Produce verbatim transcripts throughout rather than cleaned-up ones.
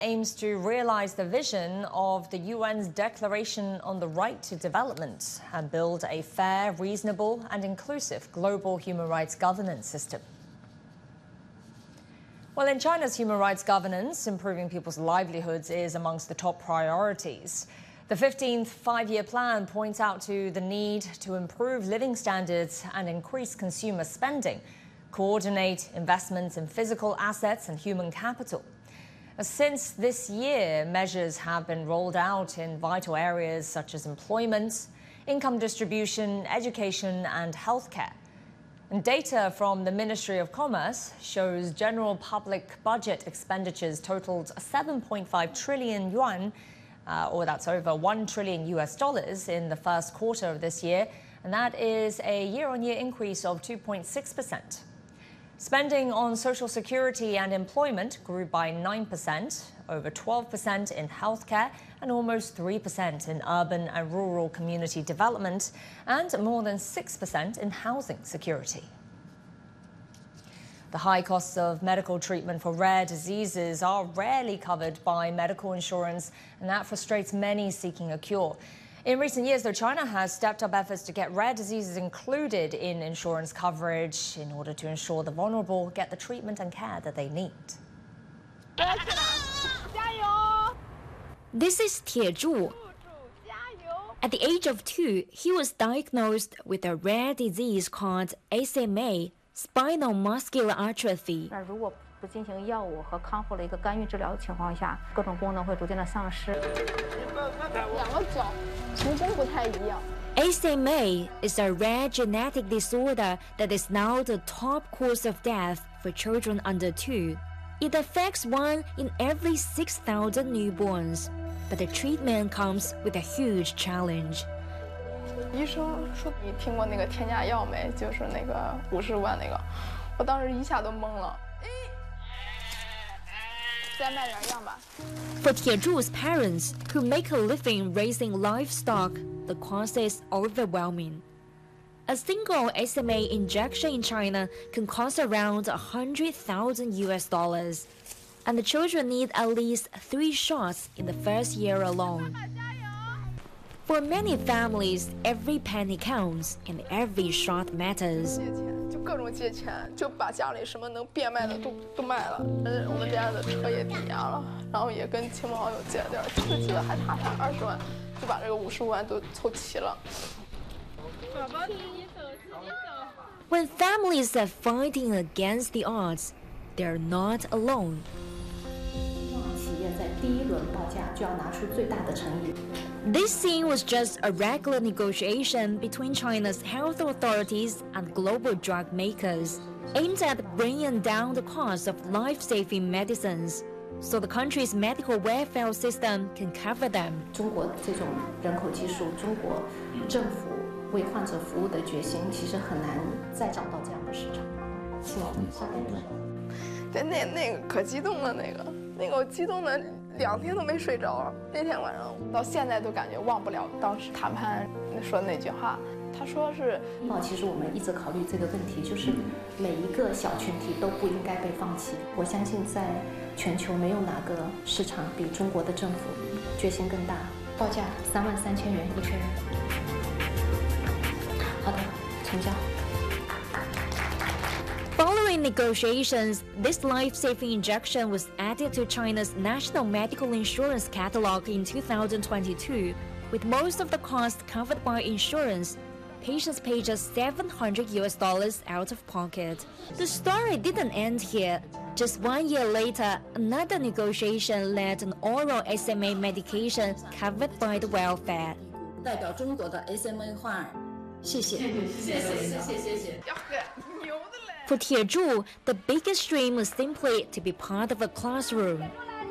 aims to realize the vision of the U N's Declaration on the Right to Development and build a fair, reasonable, and inclusive global human rights governance system. Well, in China's human rights governance, improving people's livelihoods is amongst the top priorities. The fifteenth five-year plan points out to the need to improve living standards and increase consumer spending, coordinate investments in physical assets and human capital. Since this year, measures have been rolled out in vital areas such as employment, income distribution, education, and healthcare. And data from the Ministry of Commerce shows general public budget expenditures totaled seven point five trillion yuan, uh, or that's over one trillion U S dollars in the first quarter of this year, and that is a year-on-year increase of two point six percent. Spending on social security and employment grew by nine percent, over twelve percent in healthcare, and almost three percent in urban and rural community development, and more than six percent in housing security. The high costs of medical treatment for rare diseases are rarely covered by medical insurance, and that frustrates many seeking a cure. In recent years, though, China has stepped up efforts to get rare diseases included in insurance coverage in order to ensure the vulnerable get the treatment and care that they need. This is Tie Zhu. At the age of two, he was diagnosed with a rare disease called S M A, spinal muscular atrophy. 不进行药物和康复的一个干预治疗的情况下，各种功能会逐渐的丧失。 两个脚成功不太一样。 S M A is a rare genetic disorder that is now the top cause of death for children under two. It affects one in every six thousand newborns, but the treatment comes with a huge challenge. 医生说：“你听过那个天价药没？就是那个五十万那个。”我当时一下都懵了。 For Tie Zhu's parents, who make a living raising livestock, the cost is overwhelming. A single S M A injection in China can cost around one hundred thousand U S dollars, and the children need at least three shots in the first year alone. For many families, every penny counts and every shot matters. 各种借钱，就把家里什么能变卖的都都卖了。嗯，我们家的车也抵押了，然后也跟亲朋好友借了点，这记得还差点二十万，就把这个五十万都凑齐了。 When families are fighting against the odds, they're not alone. 企业在第一轮报价就要拿出最大的诚意。 This scene was just a regular negotiation between China's health authorities and global drug makers, aimed at bringing down the cost of life-saving medicines, so the country's medical welfare system can cover them. 中国这种人口基数，中国政府为患者服务的决心，其实很难再找到这样的市场。是吗？ 对，那那个可激动了，那个那个我激动的。 两天都没睡着，那天晚上到现在都感觉忘不了当时谈判说的那句话。他说是， 其实我们一直考虑这个问题，就是每一个小群体都不应该被放弃。我相信在全球没有哪个市场比中国的政府决心更大。报价三万三千元一个确认。好的，成交。 Following negotiations, this life-saving injection was added to China's national medical insurance catalog in two thousand twenty-two. With most of the cost covered by insurance, patients pay just seven hundred U S dollars out of pocket. The story didn't end here. Just one year later, another negotiation led to an oral S M A medication covered by the welfare. 代表中国的 S M A 患儿，谢谢，谢谢，谢谢，谢谢。 For Tie Zhu, the biggest dream was simply to be part of a classroom.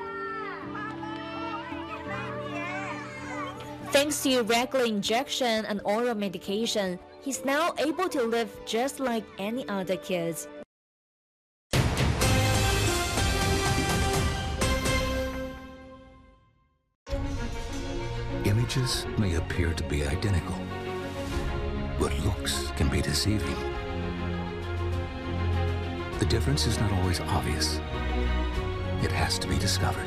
Thanks to regular injection and oral medication, he's now able to live just like any other kids. Images may appear to be identical, but looks can be deceiving. The difference is not always obvious. It has to be discovered.